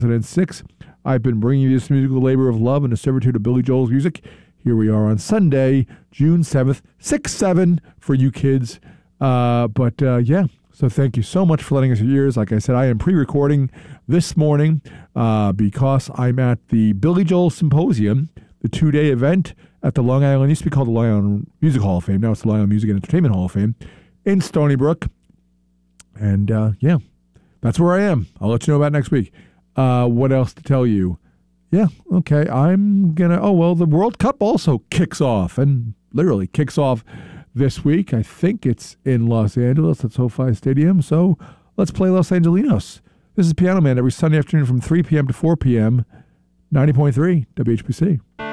2006. I've been bringing you this musical labor of love and a servitude of Billy Joel's music. Here we are on Sunday, June 7th, 6-7 for you kids. Yeah, so thank you so much for letting us your ears. Like I said, I am pre-recording this morning because I'm at the Billy Joel Symposium, the 2-day event at the Long Island, it used to be called the Long Island Music Hall of Fame. Now it's the Long Island Music and Entertainment Hall of Fame in Stony Brook. And yeah, that's where I am. I'll let you know about next week. What else to tell you? Yeah, okay, the World Cup also kicks off, and literally kicks off this week. I think it's in Los Angeles at SoFi Stadium, so let's play Los Angelinos. This is Piano Man every Sunday afternoon from 3 p.m. to 4 p.m., 90.3 WHPC.